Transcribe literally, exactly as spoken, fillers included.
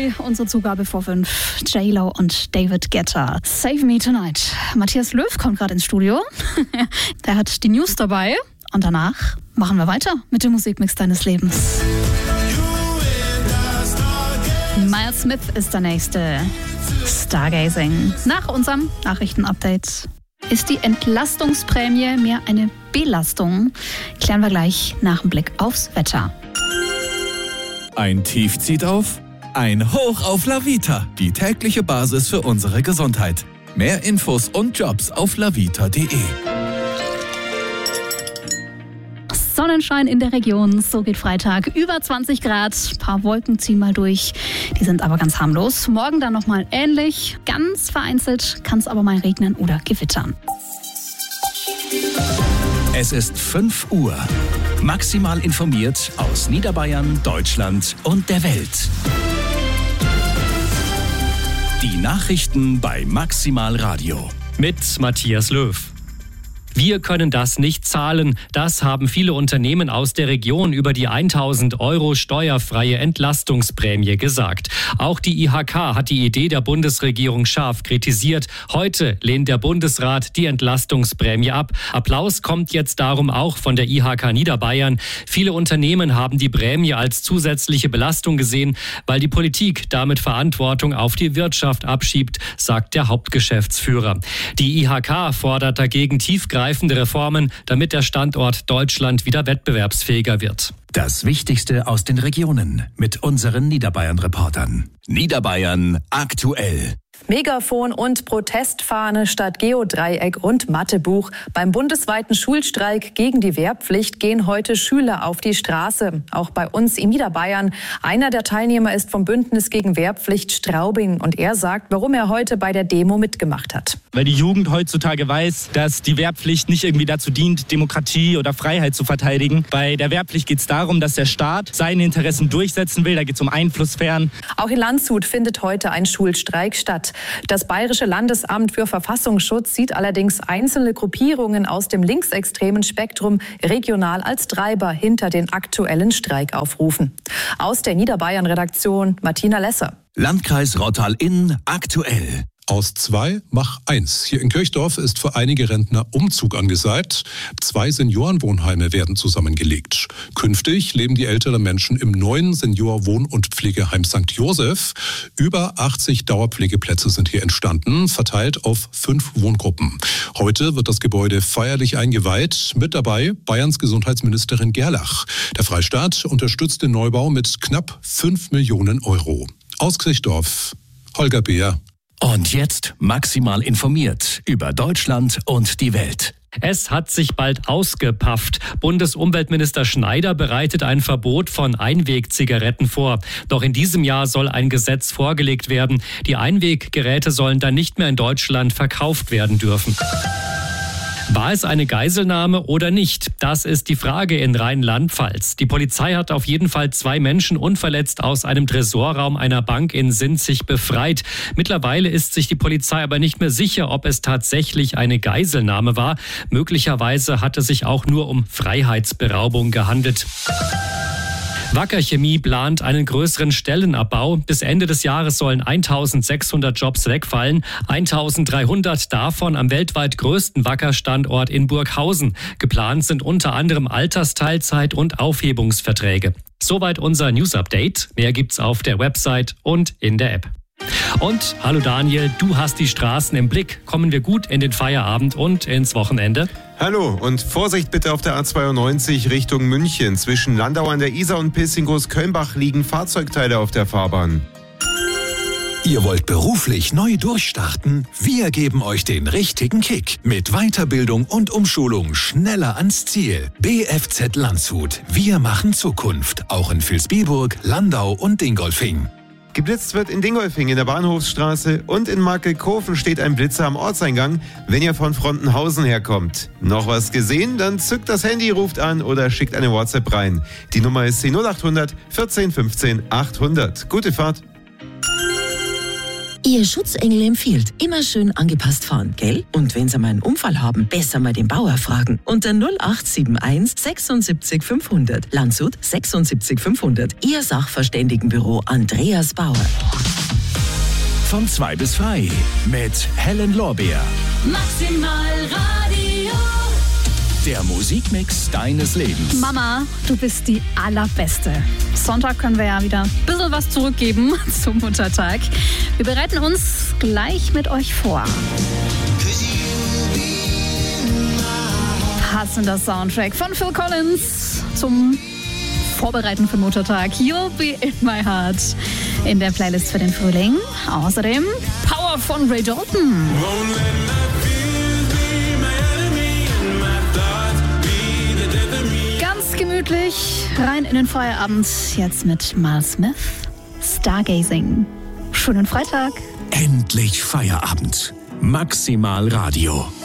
Enjoy, unsere Zugabe vor fünf. J-Lo und David Guetta. Save Me Tonight. Matthias Löw kommt gerade ins Studio. Der hat die News dabei. Und danach machen wir weiter mit dem Musikmix deines Lebens. Miles Smith ist der nächste. Stargazing. Nach unserem Nachrichtenupdate. Ist die Entlastungsprämie mehr eine Belastung? Klären wir gleich nach dem Blick aufs Wetter. Ein Tief zieht auf, ein Hoch auf Lavita, die tägliche Basis für unsere Gesundheit. Mehr Infos und Jobs auf lavita punkt de. Sonnenschein in der Region, so geht Freitag. Über zwanzig Grad, ein paar Wolken ziehen mal durch, die sind aber ganz harmlos. Morgen dann nochmal ähnlich, ganz vereinzelt kann es aber mal regnen oder gewittern. Es ist fünf Uhr. Maximal informiert aus Niederbayern, Deutschland und der Welt. Die Nachrichten bei Maximal Radio. Mit Matthias Löw. Wir können das nicht zahlen. Das haben viele Unternehmen aus der Region über die tausend Euro steuerfreie Entlastungsprämie gesagt. Auch die I H K hat die Idee der Bundesregierung scharf kritisiert. Heute lehnt der Bundesrat die Entlastungsprämie ab. Applaus kommt jetzt darum auch von der I H K Niederbayern. Viele Unternehmen haben die Prämie als zusätzliche Belastung gesehen, weil die Politik damit Verantwortung auf die Wirtschaft abschiebt, sagt der Hauptgeschäftsführer. Die I H K fordert dagegen tiefgreifende Reformen, damit der Standort Deutschland wieder wettbewerbsfähiger wird. Das Wichtigste aus den Regionen mit unseren Niederbayern-Reportern. Niederbayern aktuell. Megafon und Protestfahne statt Geodreieck und Mathebuch. Beim bundesweiten Schulstreik gegen die Wehrpflicht gehen heute Schüler auf die Straße. Auch bei uns in Niederbayern. Einer der Teilnehmer ist vom Bündnis gegen Wehrpflicht Straubing. Und er sagt, warum er heute bei der Demo mitgemacht hat. Weil die Jugend heutzutage weiß, dass die Wehrpflicht nicht irgendwie dazu dient, Demokratie oder Freiheit zu verteidigen. Bei der Wehrpflicht geht es darum, dass der Staat seine Interessen durchsetzen will. Da geht es um Einflusssphären. Auch in Landshut findet heute ein Schulstreik statt. Das Bayerische Landesamt für Verfassungsschutz sieht allerdings einzelne Gruppierungen aus dem linksextremen Spektrum regional als Treiber hinter den aktuellen Streikaufrufen. Aus der Niederbayern-Redaktion Martina Lesser. Landkreis Rottal-Inn aktuell. Aus zwei mach eins. Hier in Kirchdorf ist für einige Rentner Umzug angesagt. Zwei Seniorenwohnheime werden zusammengelegt. Künftig leben die älteren Menschen im neuen Senior-Wohn- und Pflegeheim Sankt Josef. Über achtzig Dauerpflegeplätze sind hier entstanden, verteilt auf fünf Wohngruppen. Heute wird das Gebäude feierlich eingeweiht. Mit dabei Bayerns Gesundheitsministerin Gerlach. Der Freistaat unterstützt den Neubau mit knapp fünf Millionen Euro. Aus Kirchdorf, Holger Beer. Und jetzt maximal informiert über Deutschland und die Welt. Es hat sich bald ausgepafft. Bundesumweltminister Schneider bereitet ein Verbot von Einwegzigaretten vor. Doch in diesem Jahr soll ein Gesetz vorgelegt werden. Die Einweggeräte sollen dann nicht mehr in Deutschland verkauft werden dürfen. War es eine Geiselnahme oder nicht? Das ist die Frage in Rheinland-Pfalz. Die Polizei hat auf jeden Fall zwei Menschen unverletzt aus einem Tresorraum einer Bank in Sinzig befreit. Mittlerweile ist sich die Polizei aber nicht mehr sicher, ob es tatsächlich eine Geiselnahme war. Möglicherweise hat es sich auch nur um Freiheitsberaubung gehandelt. Wacker Chemie plant einen größeren Stellenabbau. Bis Ende des Jahres sollen eintausendsechshundert Jobs wegfallen. eintausenddreihundert davon am weltweit größten Wacker-Standort in Burghausen. Geplant sind unter anderem Altersteilzeit und Aufhebungsverträge. Soweit unser News-Update. Mehr gibt's auf der Website und in der App. Und hallo Daniel, du hast die Straßen im Blick. Kommen wir gut in den Feierabend und ins Wochenende? Hallo und Vorsicht bitte auf der A zweiundneunzig Richtung München. Zwischen Landau an der Isar und Pilsingos-Kölnbach liegen Fahrzeugteile auf der Fahrbahn. Ihr wollt beruflich neu durchstarten? Wir geben euch den richtigen Kick. Mit Weiterbildung und Umschulung schneller ans Ziel. B F Z Landshut. Wir machen Zukunft. Auch in Vilsbiburg, Landau und Dingolfing. Geblitzt wird in Dingolfing in der Bahnhofsstraße und in Markelkofen steht ein Blitzer am Ortseingang, wenn ihr von Frontenhausen herkommt. Noch was gesehen? Dann zückt das Handy, ruft an oder schickt eine WhatsApp rein. Die Nummer ist die null acht hundert vierzehn fünfzehn achthundert. Gute Fahrt! Ihr Schutzengel empfiehlt, immer schön angepasst fahren, gell? Und wenn Sie mal einen Unfall haben, besser mal den Bauer fragen. Unter null acht sieben eins sechsundsiebzig fünfhundert. Landshut sechsundsiebzig fünfhundert. Ihr Sachverständigenbüro Andreas Bauer. Von zwei bis drei mit Helen Lorbeer. Maximal Radio. Der Musikmix deines Lebens. Mama, du bist die Allerbeste. Sonntag können wir ja wieder ein bisschen was zurückgeben zum Muttertag. Wir bereiten uns gleich mit euch vor. Passender Soundtrack von Phil Collins zum Vorbereiten für Muttertag. You'll be in my heart in der Playlist für den Frühling. Außerdem Power von Ray Dalton. Ganz gemütlich rein in den Feierabend. Jetzt mit Miles Smith. Stargazing. Schönen Freitag. Endlich Feierabend. Maximal Radio.